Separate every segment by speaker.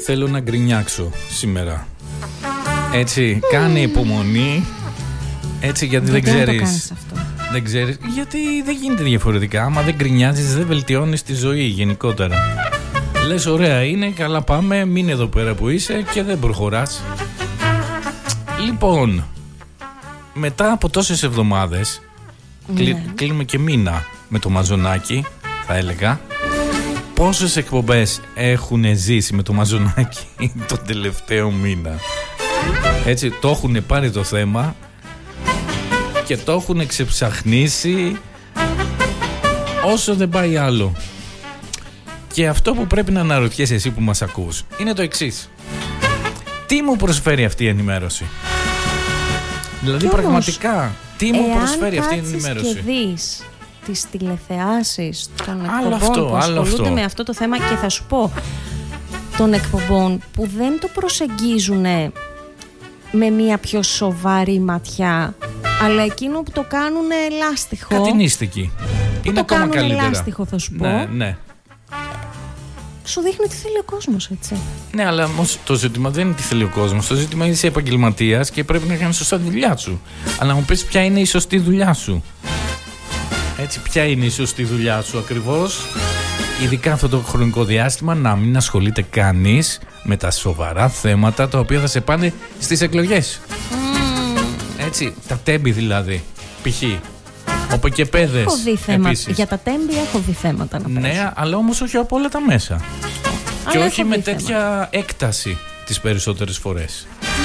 Speaker 1: θέλω να γκρινιάξω σήμερα. Έτσι, κάνε υπομονή. Έτσι, γιατί δεν ξέρεις. Δεν ξέρεις, γιατί δεν γίνεται διαφορετικά. Άμα δεν γκρινιάζεις, δεν βελτιώνεις τη ζωή γενικότερα. Λες, ωραία είναι, καλά πάμε, μείνε εδώ πέρα που είσαι και δεν προχωράς. Λοιπόν, μετά από τόσες εβδομάδες, κλείνουμε και μήνα με το Μαζονάκι, θα έλεγα. Πόσες εκπομπές έχουν ζήσει με το Μαζονάκι τον τελευταίο μήνα? Έτσι, το έχουν πάρει το θέμα και το έχουν ξεψαχνίσει όσο δεν πάει άλλο. Και αυτό που πρέπει να αναρωτιέσαι εσύ που μας ακούς είναι το εξής. Τι μου προσφέρει αυτή η ενημέρωση? Δηλαδή όμως, πραγματικά, τι μου προσφέρει αυτή η ενημέρωση?
Speaker 2: Και δεις τις τηλεθεάσεις των εκπομπών που ασχολούνται με αυτό το θέμα, και θα σου πω, των εκπομπών που δεν το προσεγγίζουν με μια πιο σοβαρή ματιά, αλλά εκείνο που το κάνουν λάστιχο.
Speaker 1: Κατηνίστικη. Είναι ακόμα καλύτερα.
Speaker 2: Το κάνουν λάστιχο, θα σου πω.
Speaker 1: Ναι.
Speaker 2: Σου δείχνει τι θέλει ο κόσμος, έτσι.
Speaker 1: Ναι, αλλά όμως το ζήτημα δεν είναι τι θέλει ο κόσμος. Το ζήτημα είναι είσαι επαγγελματίας και πρέπει να κάνεις σωστά τη δουλειά σου. Αλλά να μου πεις ποια είναι η σωστή δουλειά σου. Έτσι, ποια είναι η σωστή δουλειά σου ακριβώς? Ειδικά αυτό το χρονικό διάστημα, να μην ασχολείται κανείς με τα σοβαρά θέματα τα οποία θα σε πάνε στις εκλογές. Έτσι, τα τέμπη δηλαδή, π.χ. Όπου και παιδες.
Speaker 2: Έχω δει θέματα. Για τα τέμπη έχω δει θέματα να πέρασω.
Speaker 1: Ναι, αλλά όμως όχι από όλα τα μέσα. Και όχι με τέτοια έκταση τις περισσότερες φορές.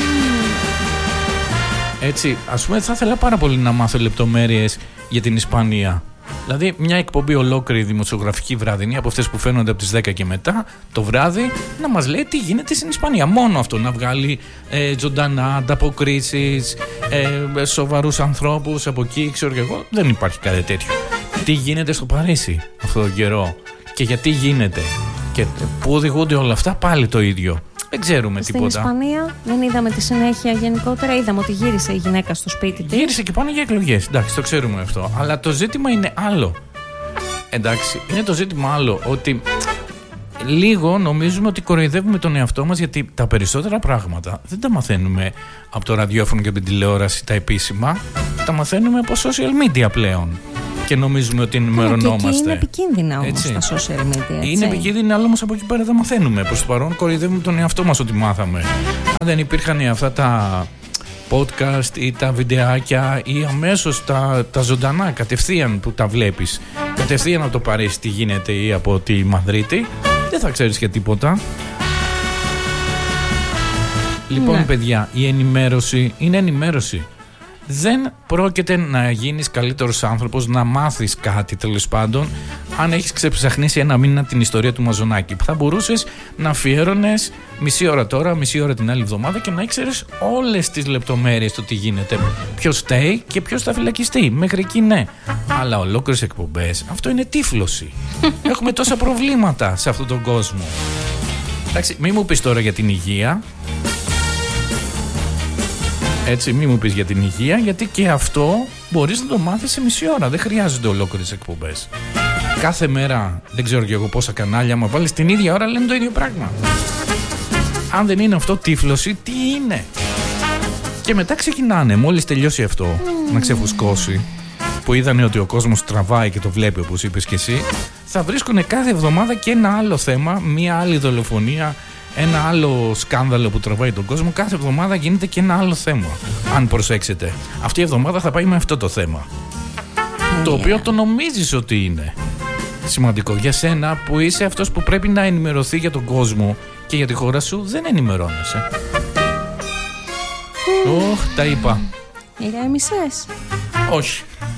Speaker 1: Έτσι, ας πούμε, θα ήθελα πάρα πολύ να μάθω λεπτομέρειες για την Ισπανία. Δηλαδή, μια εκπομπή ολόκληρη δημοσιογραφική βραδινή, από αυτές που φαίνονται από τις 10 και μετά το βράδυ, να μας λέει τι γίνεται στην Ισπανία. Μόνο αυτό, να βγάλει ζωντανά ανταποκρίσεις, σοβαρούς ανθρώπους από εκεί, ξέρω και εγώ. Δεν υπάρχει κάτι τέτοιο. Τι γίνεται στο Παρίσι αυτόν τον καιρό και γιατί γίνεται και πού οδηγούνται όλα αυτά, πάλι το ίδιο. Δεν ξέρουμε τίποτα.
Speaker 2: Στην Ισπανία δεν είδαμε τη συνέχεια γενικότερα. Είδαμε ότι γύρισε η γυναίκα στο σπίτι της.
Speaker 1: Γύρισε και πάνε για εκλογές. Εντάξει, το ξέρουμε αυτό. Αλλά το ζήτημα είναι άλλο. Εντάξει, είναι το ζήτημα άλλο. Ότι λίγο νομίζουμε ότι κοροϊδεύουμε τον εαυτό μας, γιατί τα περισσότερα πράγματα δεν τα μαθαίνουμε από το ραδιόφωνο και από την τηλεόραση, τα επίσημα. Τα μαθαίνουμε από social media πλέον. Και νομίζουμε ότι ενημερωνόμαστε.
Speaker 2: Και είναι επικίνδυνα όμως τα social media. Έτσι.
Speaker 1: Είναι επικίνδυνα, αλλά όμως από εκεί πέρα δεν μαθαίνουμε. Προς το παρόν κοροϊδεύουμε τον εαυτό μας ότι μάθαμε. Αν δεν υπήρχαν αυτά τα podcast ή τα βιντεάκια ή αμέσως τα ζωντανά κατευθείαν που τα βλέπεις, κατευθείαν από το Παρίσι τι γίνεται ή από τη Μαδρίτη, δεν θα ξέρεις και τίποτα. Λοιπόν, παιδιά, η ενημέρωση είναι ενημέρωση. Δεν πρόκειται να γίνεις καλύτερος άνθρωπος, να μάθεις κάτι τέλος πάντων, αν έχεις ξεψαχνίσει ένα μήνα την ιστορία του Μαζονάκι. Θα μπορούσες να αφιέρωνες μισή ώρα τώρα, μισή ώρα την άλλη εβδομάδα και να ήξερες όλες τις λεπτομέρειες του τι γίνεται. Ποιος φταίει και ποιος θα φυλακιστεί. Μέχρι εκεί ναι. Αλλά ολόκληρες εκπομπές, αυτό είναι τύφλωση. Έχουμε τόσα προβλήματα σε αυτόν τον κόσμο. Εντάξει, μη μου πεις τώρα για την υγεία. Έτσι, μη μου πεις για την υγεία, γιατί και αυτό μπορείς να το μάθεις σε μισή ώρα. Δεν χρειάζονται ολόκληρες εκπομπές. Κάθε μέρα, δεν ξέρω και εγώ πόσα κανάλια, μα βάλεις την ίδια ώρα, λένε το ίδιο πράγμα. Αν δεν είναι αυτό τύφλωση, τι είναι? Και μετά ξεκινάνε, μόλις τελειώσει αυτό, να ξεφουσκώσει, που είδανε ότι ο κόσμος τραβάει και το βλέπει όπως είπες και εσύ, θα βρίσκουν κάθε εβδομάδα και ένα άλλο θέμα, μία άλλη δολοφονία, ένα άλλο σκάνδαλο που τραβάει τον κόσμο. Κάθε εβδομάδα γίνεται και ένα άλλο θέμα. Αν προσέξετε, αυτή η εβδομάδα θα πάει με αυτό το θέμα, το οποίο το νομίζεις ότι είναι σημαντικό για σένα, που είσαι αυτός που πρέπει να ενημερωθεί για τον κόσμο και για τη χώρα σου. Δεν ενημερώνεσαι. Τα είπα.
Speaker 2: Ηρέμησες?
Speaker 1: Όχι.